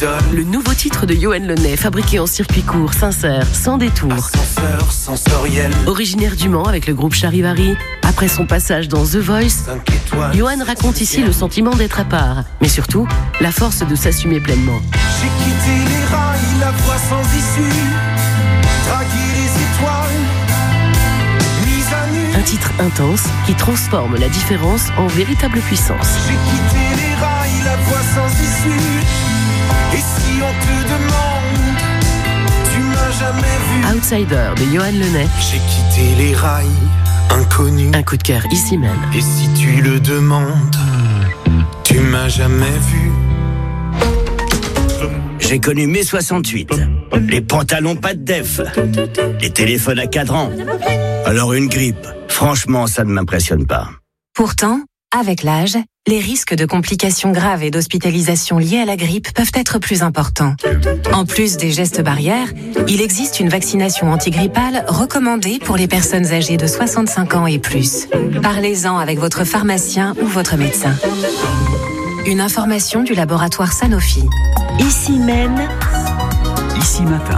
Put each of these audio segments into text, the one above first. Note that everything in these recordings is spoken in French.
idole. Le nouveau titre de Yoann Le Nay, fabriqué en circuit court, sincère, sans détour. Ascenseur sensoriel. Originaire du Mans avec le groupe Charivari, après son passage dans The Voice, 5 étoiles. Yoann raconte ici le sentiment d'être à part, mais surtout, la force de s'assumer pleinement. J'ai quitté les rails, la voie sans issue. Draguer les étoiles. Mise à nu. Un titre intense qui transforme la différence en véritable puissance. J'ai quitté les rails, la voie sans issue. Et si on te demande, tu m'as jamais vu. Outsider de Yoann Le Nay, J'ai quitté les rails, inconnus. un coup de cœur ici même. Et si tu le demandes, tu m'as jamais vu. J'ai connu mai 68. Les pantalons pas de def. Les téléphones à cadran. Alors une grippe, franchement, ça ne m'impressionne pas. Pourtant, avec l'âge, les risques de complications graves et d'hospitalisation liées à la grippe peuvent être plus importants. En plus des gestes barrières, il existe une vaccination antigrippale recommandée pour les personnes âgées de 65 ans et plus. Parlez-en avec votre pharmacien ou votre médecin. Une information du laboratoire Sanofi. Ici même, Ici Matin.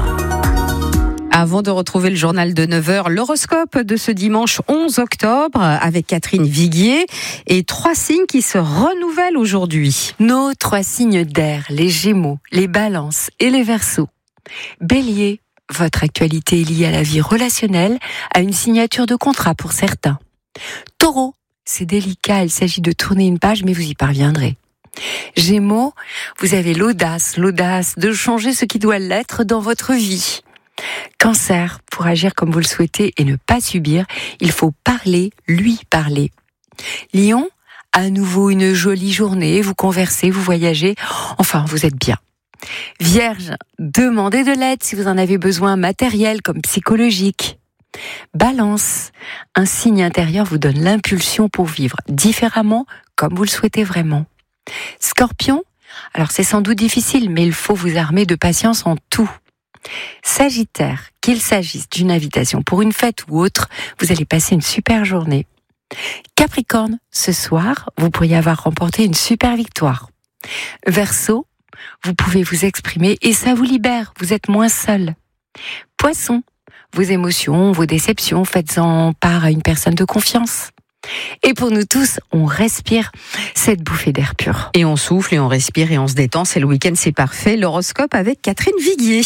Avant de retrouver le journal de 9h, l'horoscope de ce dimanche 11 octobre avec Catherine Viguier et 3 signes qui se renouvellent aujourd'hui. Nos 3 signes d'air, les Gémeaux, les Balances et les Verseaux. Bélier, votre actualité est liée à la vie relationnelle, à une signature de contrat pour certains. Taureau, c'est délicat, il s'agit de tourner une page mais vous y parviendrez. Gémeaux, vous avez l'audace de changer ce qui doit l'être dans votre vie. Cancer, pour agir comme vous le souhaitez et ne pas subir, il faut parler, lui parler. Lion, à nouveau une jolie journée, vous conversez, vous voyagez, enfin vous êtes bien. Vierge, demandez de l'aide si vous en avez besoin, matériel comme psychologique. Balance, un signe intérieur vous donne l'impulsion pour vivre différemment comme vous le souhaitez vraiment. Scorpion, alors c'est sans doute difficile, mais il faut vous armer de patience en tout. Sagittaire, qu'il s'agisse d'une invitation pour une fête ou autre, vous allez passer une super journée. Capricorne, ce soir, vous pourriez avoir remporté une super victoire. Verseau, vous pouvez vous exprimer et ça vous libère, vous êtes moins seul. Poisson, vos émotions, vos déceptions, faites-en part à une personne de confiance. Et pour nous tous, on respire cette bouffée d'air pur. Et on souffle et on respire et on se détend, c'est le week-end, c'est parfait. L'horoscope avec Catherine Viguier.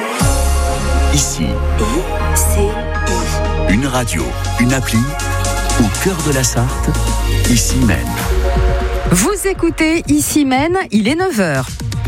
Ici. Une radio, une appli, au cœur de la Sarthe, ici même. Vous écoutez Ici Mène, il est 9h.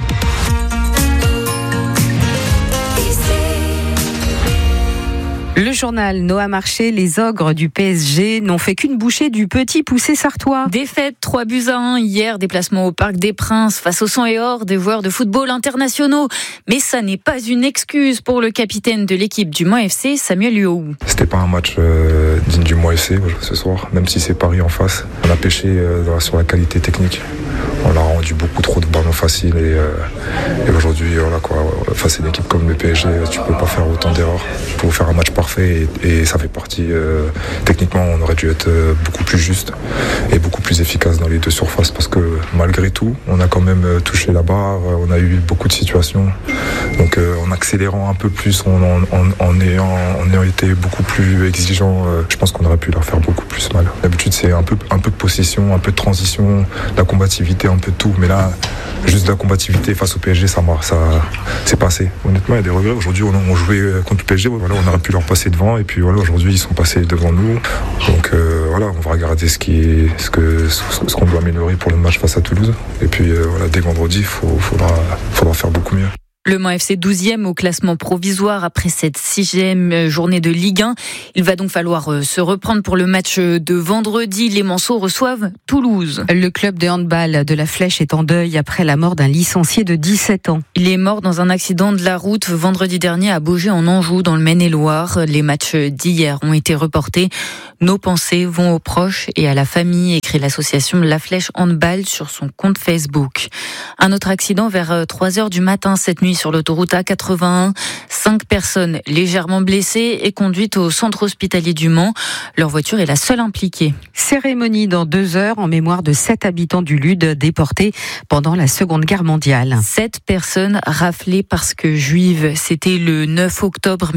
Le journal Noah Marché, les ogres du PSG n'ont fait qu'une bouchée du petit poussé sartois. Défaite 3-1 hier, déplacement au Parc des Princes face au sang et or des joueurs de football internationaux. Mais ça n'est pas une excuse pour le capitaine de l'équipe du Mans FC, Samuel Huot. C'était pas un match digne du Mans FC ce soir, même si c'est Paris en face. On a pêché sur la qualité technique. On a rendu beaucoup trop de ballons faciles et aujourd'hui, voilà quoi, face à une équipe comme le PSG, tu peux pas faire autant d'erreurs. Il faut faire un match parfait et ça fait partie. Techniquement, on aurait dû être beaucoup plus juste et beaucoup plus efficace dans les deux surfaces parce que malgré tout, on a quand même touché la barre, on a eu beaucoup de situations. Donc en accélérant un peu plus, en ayant été beaucoup plus exigeant, je pense qu'on aurait pu leur faire beaucoup plus mal. D'habitude, c'est un peu de possession, un peu de transition, de la combativité, un peu de tout. Mais là, juste de la combativité face au PSG, ça c'est passé. Honnêtement, il y a des regrets. Aujourd'hui, on jouait contre le PSG, voilà, on aurait pu leur passer devant. Et puis voilà, aujourd'hui, ils sont passés devant nous. Donc voilà, on va regarder ce qu'on doit améliorer pour le match face à Toulouse. Et puis voilà, dès vendredi, faudra faire beaucoup mieux. Le Mans FC 12e au classement provisoire après cette 6e journée de Ligue 1. Il va donc falloir se reprendre pour le match de vendredi. Les Manceaux reçoivent Toulouse. Le club de handball de la Flèche est en deuil après la mort d'un licencié de 17 ans. Il est mort dans un accident de la route vendredi dernier à Baugé en Anjou dans le Maine-et-Loire. Les matchs d'hier ont été reportés. Nos pensées vont aux proches et à la famille, écrit l'association La Flèche Handball sur son compte Facebook. Un autre accident vers 3h du matin cette nuit sur l'autoroute A81. 5 personnes légèrement blessées et conduites au centre hospitalier du Mans. Leur voiture est la seule impliquée. Cérémonie dans 2 heures en mémoire de 7 habitants du Lude déportés pendant la Seconde Guerre mondiale. 7 personnes raflées parce que juives. C'était le 9 octobre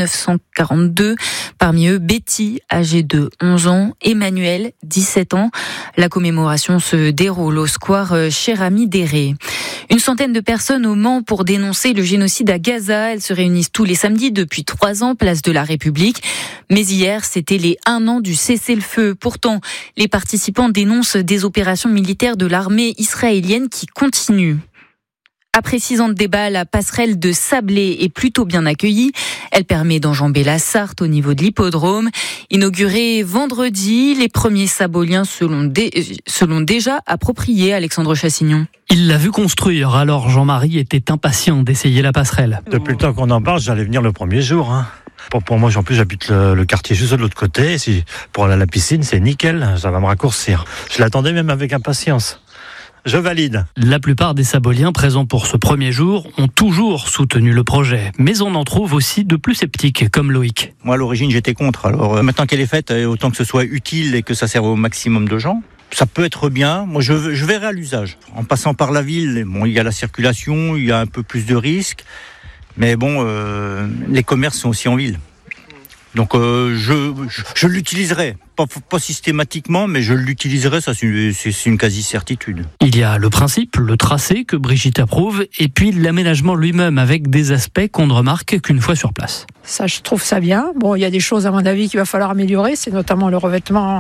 1942. Parmi eux, Betty, âgée de 11 ans, Emmanuel, 17 ans. La commémoration se déroule au square Chérami Déré. Une centaine de personnes au Mans pour dénoncer le génocide à Gaza. Elles se réunissent tous les samedis depuis 3 ans, place de la République. Mais hier, c'était les 1 an du cessez-le-feu. Pourtant, les participants dénoncent des opérations militaires de l'armée israélienne qui continuent. Après 6 ans de débat, la passerelle de Sablé est plutôt bien accueillie. Elle permet d'enjamber la Sarthe au niveau de l'hippodrome. Inaugurée vendredi, les premiers saboliens selon déjà appropriés, Alexandre Chassignon. Il l'a vu construire, alors Jean-Marie était impatient d'essayer la passerelle. Depuis le temps qu'on en parle, j'allais venir le premier jour. Pour moi, en plus, j'habite le quartier juste de l'autre côté. Pour aller à la piscine, c'est nickel, ça va me raccourcir. Je l'attendais même avec impatience. Je valide. La plupart des saboliens présents pour ce premier jour ont toujours soutenu le projet. Mais on en trouve aussi de plus sceptiques, comme Loïc. Moi, à l'origine, j'étais contre. Alors maintenant qu'elle est faite, autant que ce soit utile et que ça serve au maximum de gens. Ça peut être bien. Moi, je verrai à l'usage. En passant par la ville, il y a la circulation, il y a un peu plus de risques. Mais les commerces sont aussi en ville. Donc je l'utiliserai, pas systématiquement, mais je l'utiliserai, ça c'est une quasi-certitude. Il y a le principe, le tracé que Brigitte approuve, et puis l'aménagement lui-même avec des aspects qu'on ne remarque qu'une fois sur place. Ça, je trouve ça bien. Bon, il y a des choses à mon avis qu'il va falloir améliorer, c'est notamment le revêtement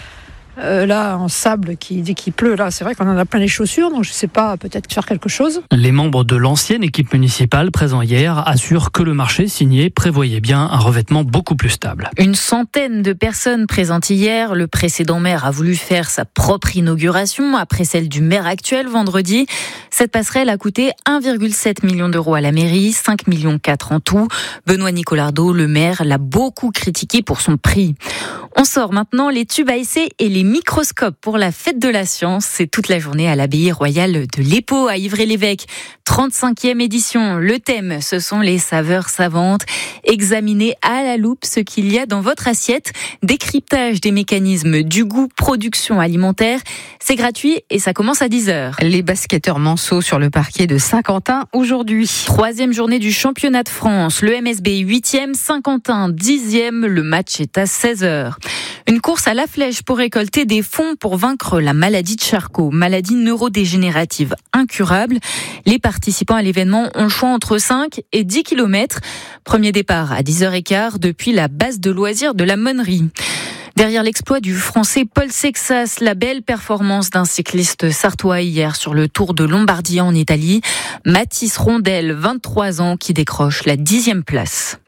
là en sable dès qu'il pleut. Là, c'est vrai qu'on en a plein les chaussures, donc je ne sais pas, peut-être faire quelque chose. Les membres de l'ancienne équipe municipale présents hier assurent que le marché signé prévoyait bien un revêtement beaucoup plus stable. Une centaine de personnes présentes hier. Le précédent maire a voulu faire sa propre inauguration après celle du maire actuel vendredi. Cette passerelle a coûté 1,7 million d'euros à la mairie, 5,4 millions en tout. Benoît Nicolardo, le maire, l'a beaucoup critiqué pour son prix. On sort maintenant les tubes à essai et les microscopes pour la fête de la science. C'est toute la journée à l'abbaye royale de l'Épau à Ivry-l'Évêque. 35e édition. Le thème, ce sont les saveurs savantes. Examinez à la loupe ce qu'il y a dans votre assiette. Décryptage des mécanismes du goût, production alimentaire. C'est gratuit et ça commence à 10h. Les basketteurs manceaux sur le parquet de Saint-Quentin aujourd'hui. 3e journée du championnat de France. Le MSB 8e, Saint-Quentin 10e. Le match est à 16h. Une course à la flèche pour récolter des fonds pour vaincre la maladie de Charcot, maladie neurodégénérative incurable. Les participants à l'événement ont le choix entre 5 et 10 km. Premier départ à 10h15 depuis la base de loisirs de la Monnerie. Derrière l'exploit du Français Paul Sexas, la belle performance d'un cycliste sartois hier sur le Tour de Lombardie en Italie. Mathis Rondel, 23 ans, qui décroche la 10e place.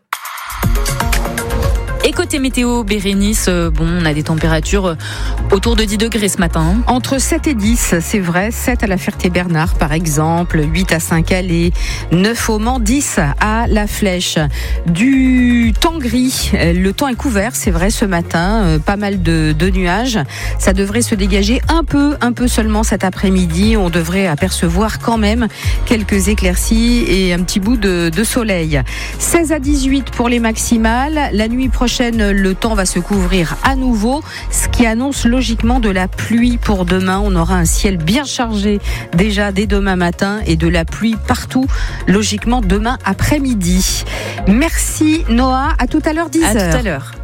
Et côté météo, Bérénice, on a des températures autour de 10 degrés ce matin. Entre 7 et 10, c'est vrai. 7 à la Ferté-Bernard, par exemple. 8 à Saint-Calais. 9 au Mans. 10 à La Flèche. Du temps gris. Le temps est couvert, c'est vrai, ce matin. Pas mal de nuages. Ça devrait se dégager un peu seulement cet après-midi. On devrait apercevoir quand même quelques éclaircies et un petit bout de soleil. 16 à 18 pour les maximales. La nuit prochaine, le temps va se couvrir à nouveau, ce qui annonce logiquement de la pluie pour demain. On aura un ciel bien chargé déjà dès demain matin et de la pluie partout, logiquement demain après-midi. Merci Noah, à tout à l'heure 10h. À tout à l'heure.